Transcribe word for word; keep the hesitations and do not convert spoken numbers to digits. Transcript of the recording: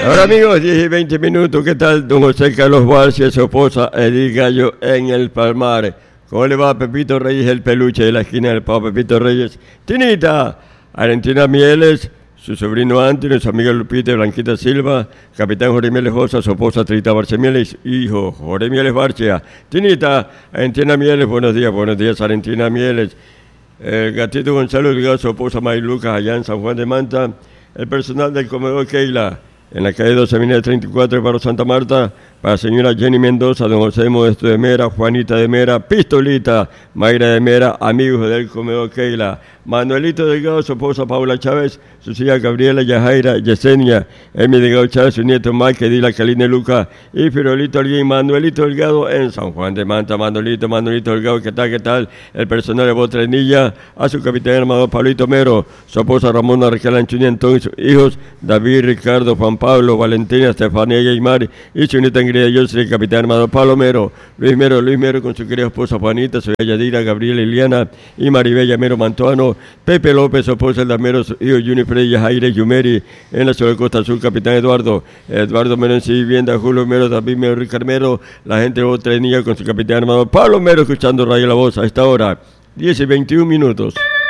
Ahora amigos, diez y veinte minutos, ¿qué tal? Don José Carlos Barcia, su esposa Edith Gallo en el Palmar. ¿Cómo le va a Pepito Reyes, el peluche de la esquina del Pavo Pepito Reyes? Tinita, Valentina Mieles, su sobrino Antonio, su amiga Lupita Blanquita Silva, capitán Jorge Mieles Josa, su esposa Trita Barcia Mieles, hijo Jorge Mieles Barcia. Tinita, Valentina Mieles, buenos días, buenos días, Valentina Mieles. El gatito Gonzalo Delgado, su esposa May Lucas, allá en San Juan de Manta. El personal del comedor Keila, en la calle doce, avenida treinta y cuatro, Barrio Santa Marta, para la señora Jenny Mendoza, don José Modesto de Mera, Juanita de Mera, Pistolita, Mayra de Mera, amigos del comedor Keila, Manuelito Delgado, su esposa Paula Chávez, su hija Gabriela, Yajaira, Yesenia, Emi Delgado Chávez, su nieto Mike, Dila, Caline Luca, y Firolito Alguín, Manuelito Delgado en San Juan de Manta. Manuelito, Manuelito Delgado, ¿qué tal, qué tal? El personal de Botrenilla, a su capitán hermano Pablito Mero, su esposa Ramona Raquel Anchuña, entonces sus hijos David, Ricardo, Juan Pablo, Valentina, Estefanía y Aymar, y su nieta querida José, el capitán hermano Pablo Mero, Luis Mero, Luis Mero con su querida esposa Juanita, su Yadira, Gabriela, Liliana y Maribella Mero Mantuano, Pepe López, su esposa El Damero, su hijo Juni Freya, Jaire Yumeri, en la ciudad de Costa Azul, capitán Eduardo, Eduardo Mero en sí, vivienda, Julio Mero, David Mero, Ricardo Mero, la gente de Botrenilla con su capitán hermano Pablo Mero, escuchando Radio La Voz a esta hora, diez y veintiún minutos.